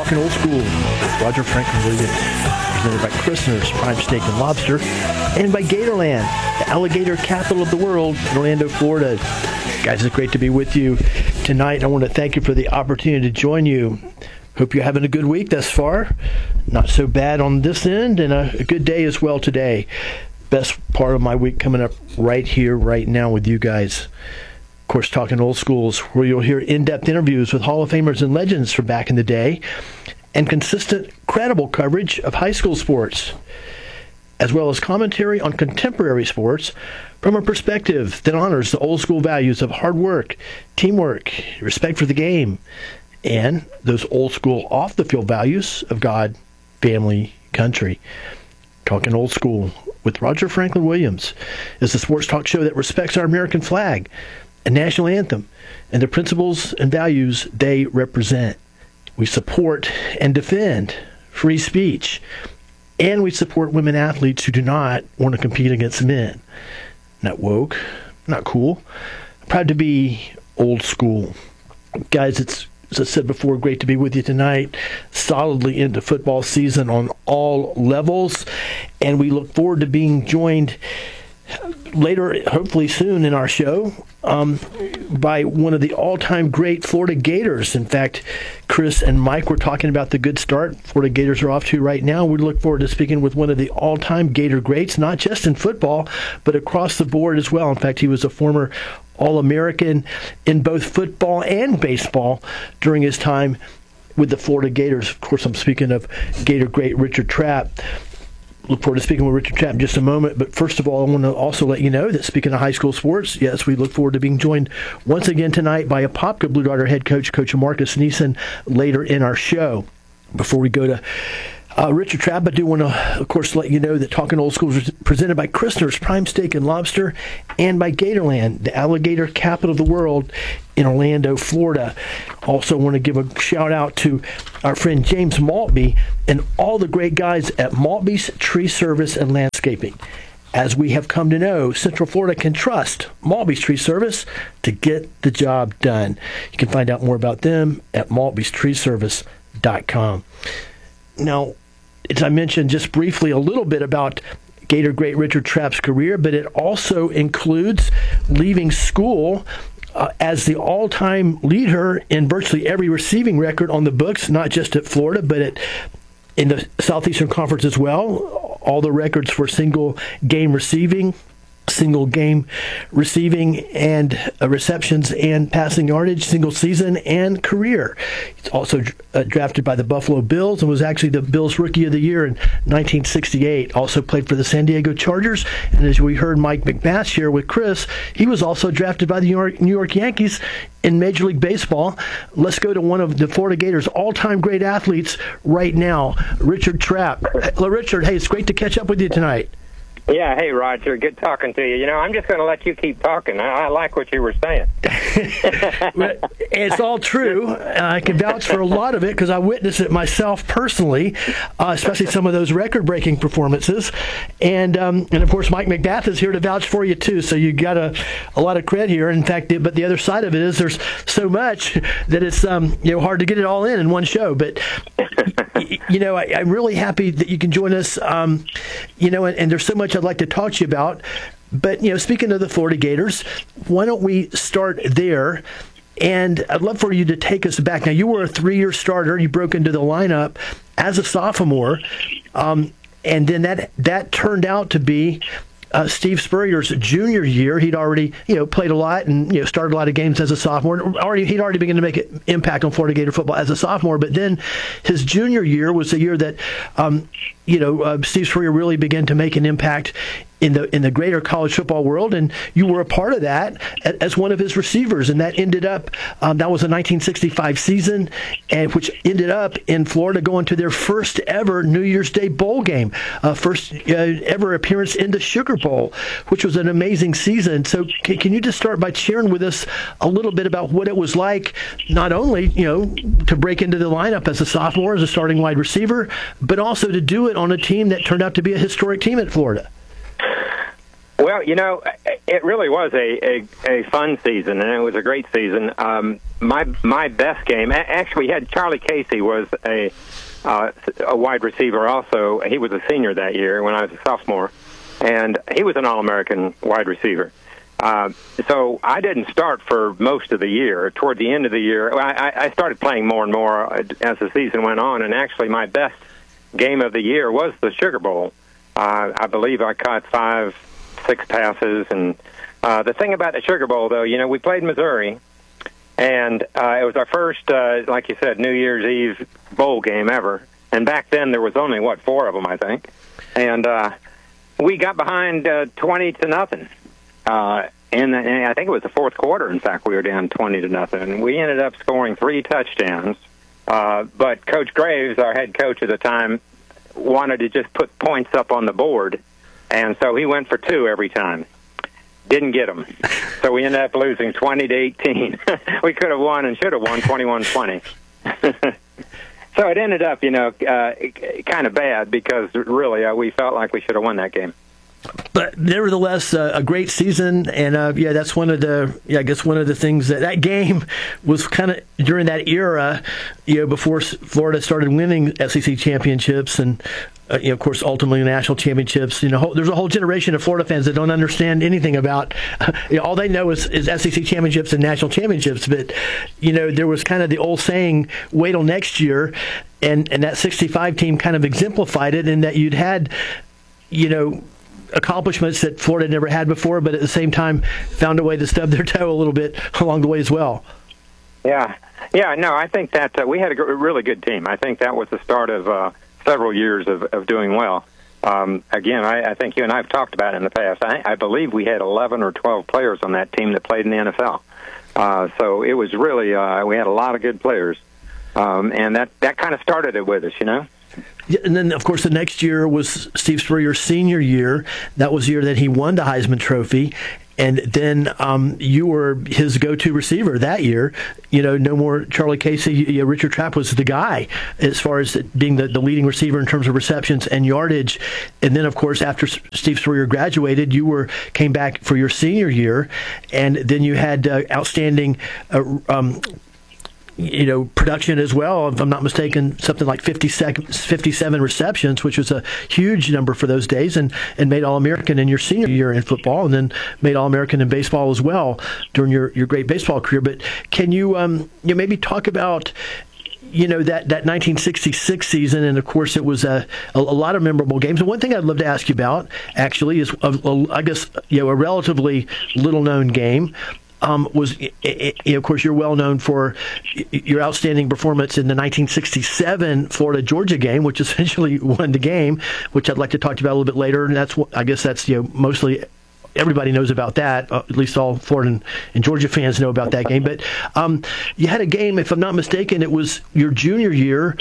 Talking Old School with Roger Franklin Williams, presented by Christner's Prime Steak and Lobster, and by Gatorland, the alligator capital of the world in Orlando, Florida. Guys, it's great to be with you tonight. I want to thank you for the opportunity to join you. Hope you're having a good week thus far. Not so bad on this end, and a good day as well today. Best part of my week coming up right here, right now with you guys. Of course, Talking Old Schools, where you'll hear in-depth interviews with Hall of Famers and legends from back in the day, and consistent, credible coverage of high school sports, as well as commentary on contemporary sports from a perspective that honors the old school values of hard work, teamwork, respect for the game, and those old school off-the-field values of God, family, country. Talking Old School with Roger Franklin Williams is a sports talk show that respects our American flag and national anthem and the principles and values they represent. We support and defend free speech, and we support women athletes who do not want to compete against men. Not woke, not cool. Proud to be old school. Guys, it's, as I said before, great to be with you tonight. Solidly into football season on all levels, and we look forward to being joined later, hopefully soon in our show, by one of the all-time great Florida Gators. In fact, Chris and Mike were talking about the good start Florida Gators are off to right now. We look forward to speaking with one of the all-time Gator greats, not just in football, but across the board as well. In fact, he was a former All-American in both football and baseball during his time with the Florida Gators. Of course, I'm speaking of Gator great Richard Trapp. Look forward to speaking with Richard Trapp in just a moment. But first of all, I want to also let you know that speaking of high school sports, yes, we look forward to being joined once again tonight by Apopka Blue Darter head coach, Coach Marcus Neeson, later in our show. Before we go to Richard Trapp, I do want to, of course, let you know that Talking Old Schools is presented by Christner's Prime Steak and Lobster and by Gatorland, the alligator capital of the world in Orlando, Florida. Also want to give a shout out to our friend James Maltby and all the great guys at Maltby's Tree Service and Landscaping. As we have come to know, Central Florida can trust Maltby's Tree Service to get the job done. You can find out more about them at maltbystreeservice.com. Now, as I mentioned just briefly a little bit about Gator great Richard Trapp's career, but it also includes leaving school as the all-time leader in virtually every receiving record on the books, not just at Florida, but in the Southeastern Conference as well. All the records for single game receiving, and receptions and passing yardage, single season and career. He's also drafted by the Buffalo Bills and was actually the Bills Rookie of the Year in 1968. Also played for the San Diego Chargers. And as we heard Mike McMath share with Chris, he was also drafted by the New York Yankees in Major League Baseball. Let's go to one of the Florida Gators' all-time great athletes right now, Richard Trapp. Richard, hey, it's great to catch up with you tonight. Yeah, hey, Roger, good talking to you. You know, I'm just going to let you keep talking. I like what you were saying. It's all true. I can vouch for a lot of it because I witnessed it myself personally, especially some of those record-breaking performances. And of course, Mike McMath is here to vouch for you, too, so you got a lot of cred here. In fact, but the other side of it is there's so much that it's hard to get it all in one show. But, I'm really happy that you can join us, and there's so much I'd like to talk to you about. But, speaking of the Florida Gators, why don't we start there? And I'd love for you to take us back. Now, you were a 3-year starter. You broke into the lineup as a sophomore. And then that turned out to be Steve Spurrier's junior year. He'd already, played a lot and, started a lot of games as a sophomore. He'd already begun to make an impact on Florida Gator football as a sophomore. But then his junior year was the year that, Steve Spurrier really began to make an impact in the greater college football world, and you were a part of that as one of his receivers, and that ended up that was a 1965 season, and which ended up in Florida going to their first ever New Year's Day bowl game, first ever appearance in the Sugar Bowl, which was an amazing season. So can you just start by sharing with us a little bit about what it was like, not only to break into the lineup as a sophomore as a starting wide receiver, but also to do it on a team that turned out to be a historic team at Florida? Well, it really was a fun season, and it was a great season. my best game, actually, we had Charlie Casey was a wide receiver also. He was a senior that year when I was a sophomore, and he was an All-American wide receiver. So I didn't start for most of the year. Toward the end of the year, I started playing more and more as the season went on, and actually my best game of the year was the Sugar Bowl. I believe I caught 5-6 passes, and the thing about the Sugar Bowl, though, we played Missouri, and it was our first, like you said, New Year's Eve bowl game ever. And back then there was only, 4 of them, I think. And we got behind 20-0. And I think it was the fourth quarter, in fact, we were down 20-0. We ended up scoring 3 touchdowns. But Coach Graves, our head coach at the time, wanted to just put points up on the board. And so he went for 2 every time. Didn't get them. So we ended up losing 20-18. We could have won and should have won 21-20. So it ended up, kind of bad because really we felt like we should have won that game. But nevertheless, a great season, and that's one of the things that game was kind of during that era, before Florida started winning SEC championships and. Of course, ultimately national championships. There's a whole generation of Florida fans that don't understand anything about. All they know is SEC championships and national championships. But there was kind of the old saying, "Wait till next year," and that '65 team kind of exemplified it in that you'd had, accomplishments that Florida never had before, but at the same time found a way to stub their toe a little bit along the way as well. Yeah. No, I think that we had a really good team. I think that was the start of. Several years of doing well. Again, I think you and I have talked about it in the past. I believe we had 11 or 12 players on that team that played in the NFL. So it was really, we had a lot of good players. And that kind of started it with us, Yeah, and then, of course, the next year was Steve Spurrier's senior year. That was the year that he won the Heisman Trophy. And then you were his go-to receiver that year. No more Charlie Casey. Richard Trapp was the guy as far as being the leading receiver in terms of receptions and yardage. And then, of course, after Steve Spurrier graduated, you came back for your senior year, and then you had outstanding production as well. If I'm not mistaken, something like 57 receptions, which was a huge number for those days, and made All-American in your senior year in football, and then made All-American in baseball as well during your great baseball career. But can you maybe talk about that 1966 season, and of course it was a lot of memorable games. And one thing I'd love to ask you about actually is, I guess, a relatively little-known game. Was, of course, you're well known for your outstanding performance in the 1967 Florida-Georgia game, which essentially won the game, which I'd like to talk to you about a little bit later. And that's mostly everybody knows about that. At least all Florida and Georgia fans know about that game. But you had a game, if I'm not mistaken, it was your junior year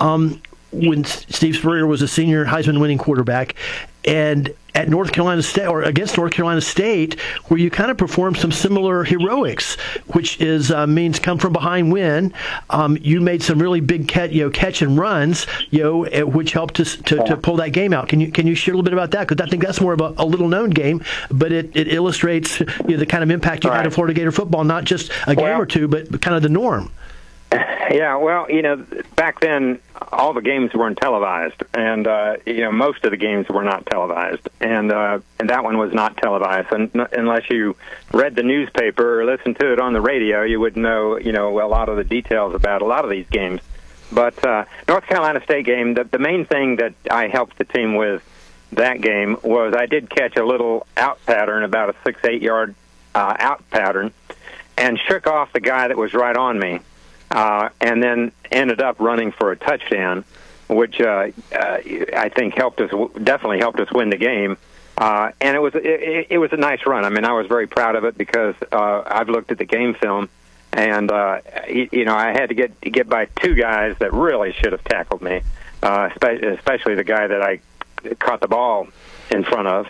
when Steve Spurrier was a senior Heisman-winning quarterback, and at North Carolina State, or against North Carolina State, where you kind of performed some similar heroics, which is means come from behind win. You made some really big catch and runs, which helped us to pull that game out. Can you share a little bit about that? Because I think that's more of a little known game, but it illustrates the kind of impact you had in Florida Gator football, not just a game or two, but kind of the norm. Yeah, well, back then all the games weren't televised, and most of the games were not televised, and that one was not televised. And unless you read the newspaper or listened to it on the radio, you would know a lot of the details about a lot of these games. But North Carolina State game, the main thing that I helped the team with that game was I did catch a little out pattern, about a 6-8 yard out pattern, and shook off the guy that was right on me. And then ended up running for a touchdown, which I think definitely helped us win the game. And it was a nice run. I mean, I was very proud of it because I've looked at the game film, and I had to get by 2 guys that really should have tackled me, especially the guy that I caught the ball in front of.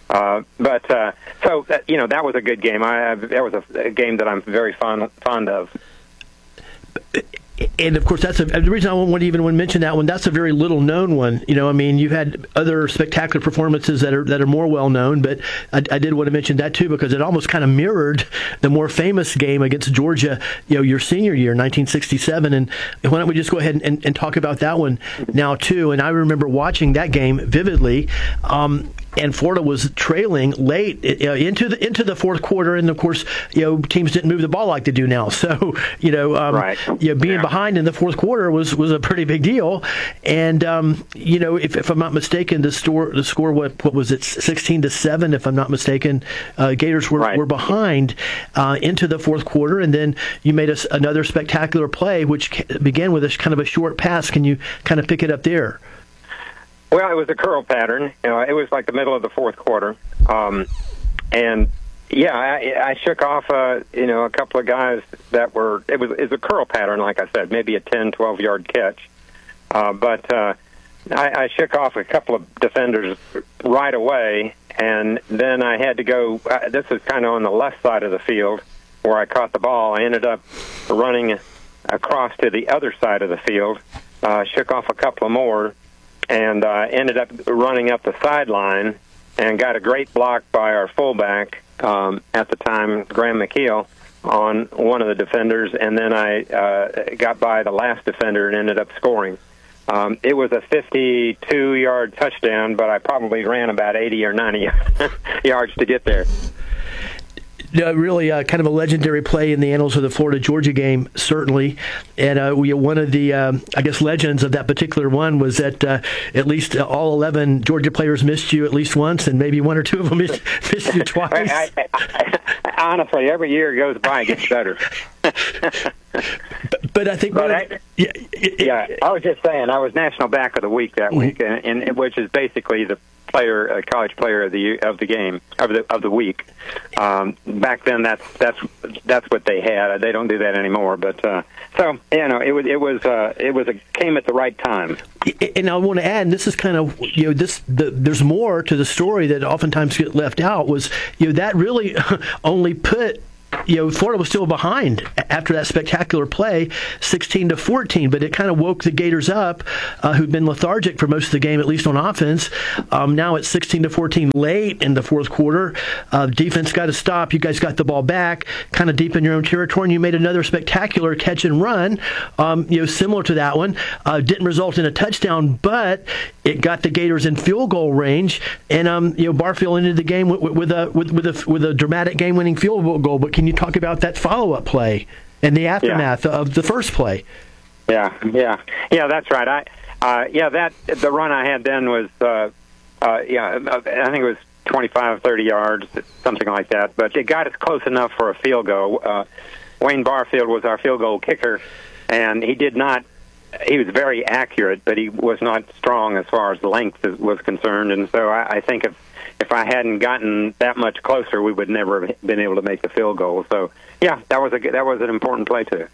So that was a good game. That was a game that I'm very fond of. And of course, that's the reason I want to mention that one. That's a very little known one. I mean, you've had other spectacular performances that are more well known, but I did want to mention that too because it almost kind of mirrored the more famous game against Georgia, your senior year, 1967. And why don't we just go ahead and talk about that one now too? And I remember watching that game vividly. And Florida was trailing late into the fourth quarter, and of course, teams didn't move the ball like they do now. So, right. Being behind in the fourth quarter was a pretty big deal. And if I'm not mistaken, the score what was it, 16-7? If I'm not mistaken, Gators were behind into the fourth quarter, and then you made another spectacular play, which began with kind of a short pass. Can you kind of pick it up there? Well, it was a curl pattern. It was like the middle of the fourth quarter. And, I shook off, a couple of guys that were – it was a curl pattern, like I said, maybe a 10, 12-yard catch. But I shook off a couple of defenders right away, and then I had to go this is kind of on the left side of the field where I caught the ball. I ended up running across to the other side of the field, shook off a couple of more, and ended up running up the sideline and got a great block by our fullback at the time, Graham McKeel, on one of the defenders, and then I got by the last defender and ended up scoring. It was a 52-yard touchdown, but I probably ran about 80 or 90 yards to get there. Really kind of a legendary play in the annals of the Florida-Georgia game, certainly. And one of the, legends of that particular one was that at least all 11 Georgia players missed you at least once, and maybe one or two of them missed you twice. Honestly, every year goes by, it gets better. But I think... I was just saying, I was National Back of the Week that week, and which is basically the college player of the game of the week. Back then, that's what they had. They don't do that anymore. But it came at the right time. And I want to add, and this is kind of there's more to the story that oftentimes get left out. Was that really only put. Florida was still behind after that spectacular play, 16-14, but it kind of woke the Gators up, who'd been lethargic for most of the game, at least on offense. Now it's 16-14 late in the fourth quarter. Defense got to stop. You guys got the ball back, kind of deep in your own territory, and you made another spectacular catch and run, similar to that one. Didn't result in a touchdown, but it got the Gators in field goal range, and Barfield ended the game with a dramatic game-winning field goal. But can you talk about that follow-up play and the aftermath of the first play? Yeah, that's right. The run I had then was, I think it was 25, 30 yards, something like that. But it got us close enough for a field goal. Wayne Barfield was our field goal kicker, and he was very accurate, but he was not strong as far as length was concerned. And so I think if I hadn't gotten that much closer, we would never have been able to make the field goal. So, that was an important play too.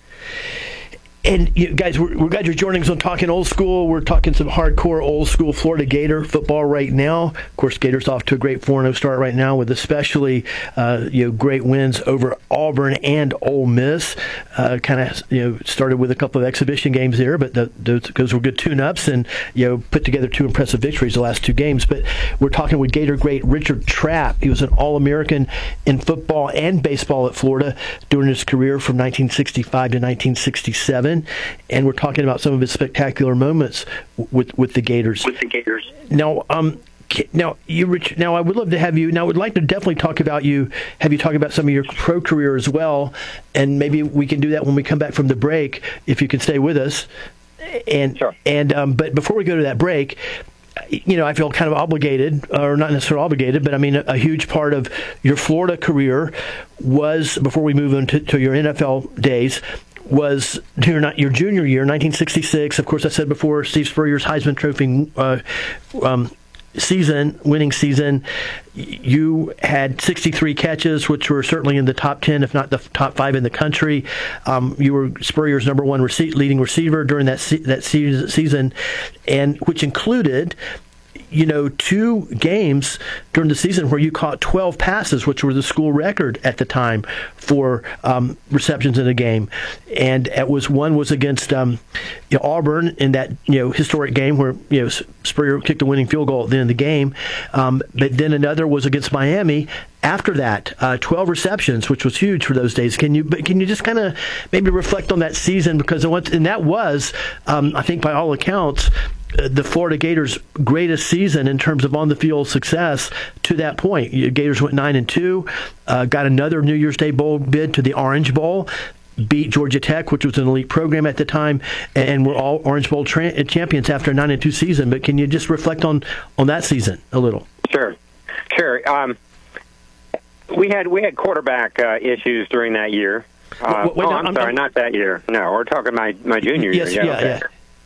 And you guys, we're glad you're joining us on Talking Old School. We're talking some hardcore old school Florida Gator football right now. Of course, Gators off to a great 4-0 start right now with especially great wins over Auburn and Ole Miss. Started with a couple of exhibition games there, but those were good tune-ups and put together two impressive victories the last two games. But we're talking with Gator great Richard Trapp. He was an All-American in football and baseball at Florida during his career from 1965 to 1967. And we're talking about some of his spectacular moments with the Gators. Now, Rich, I would love to have you. Now, I would like to definitely have you talk about some of your pro career as well, and maybe we can do that when we come back from the break, if you can stay with us. And sure. But before we go to that break, I feel kind of obligated, or not necessarily obligated, but I mean a huge part of your Florida career was, before we move on to your NFL days, was your junior year, 1966. Of course, I said before, Steve Spurrier's Heisman Trophy winning season. You had 63 catches, which were certainly in the top 10, if not the top 5 in the country. You were Spurrier's number one leading receiver during that season, and which included 2 games during the season where you caught 12 passes, which were the school record at the time for receptions in a game. And one was against Auburn in that historic game where Spurrier kicked the winning field goal at the end of the game. But then another was against Miami. After that, 12 receptions, which was huge for those days. Can you just kind of maybe reflect on that season? Because that was, I think by all accounts, the Florida Gators' greatest season in terms of on-the-field success to that point. Gators went 9-2, got another New Year's Day Bowl bid to the Orange Bowl, beat Georgia Tech, which was an elite program at the time, and were all Orange Bowl champions after a 9-2 season. But can you just reflect on that season a little? Sure. We had quarterback issues during that year. I'm sorry, not that year. No, we're talking my junior year. Yeah.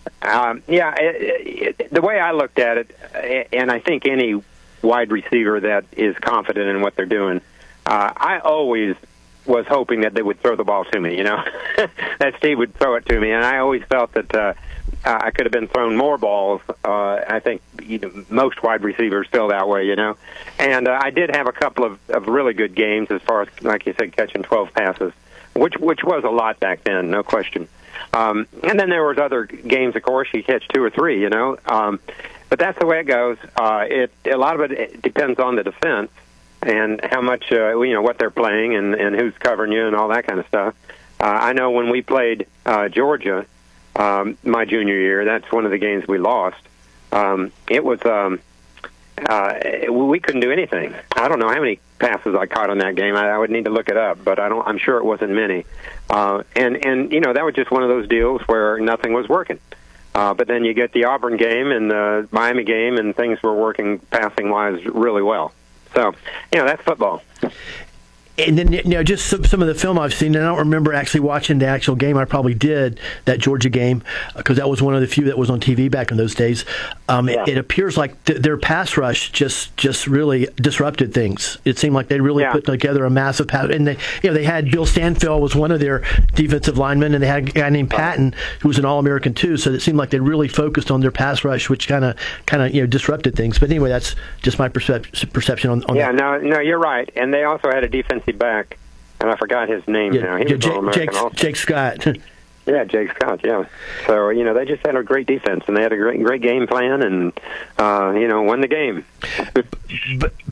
The way I looked at it, and I think any wide receiver that is confident in what they're doing, I always was hoping that they would throw the ball to me, that Steve would throw it to me. And I always felt that I could have been thrown more balls. I think most wide receivers feel that way, And I did have a couple of really good games as far as, like you said, catching 12 passes, which was a lot back then, no question. And then there was other games, of course, you catch 2 or 3, But that's the way it goes. A lot of it depends on the defense and how much, what they're playing and who's covering you and all that kind of stuff. I know when we played Georgia my junior year, that's one of the games we lost. It was we couldn't do anything. I don't know how many passes I caught on that game. I would need to look it up, but I'm sure it wasn't many. And that was just one of those deals where nothing was working. But then you get the Auburn game and the Miami game, and things were working passing-wise really well. So, that's football. And then, just some of the film I've seen, and I don't remember actually watching the actual game. I probably did, that Georgia game, because that was one of the few that was on TV back in those days. It appears like their pass rush just really disrupted things. It seemed like they really put together a massive pass. And they had Bill Stanfill was one of their defensive linemen, and they had a guy named Patton who was an All-American too. So it seemed like they really focused on their pass rush, which kind of disrupted things. But anyway, that's just my perception on that. Yeah, no, you're right. And they also had a defensive back, and I forgot his name now. He was All-American also. Jake Scott. Yeah, Jake Scott, yeah. So, they just had a great defense, and they had a great game plan, and, won the game.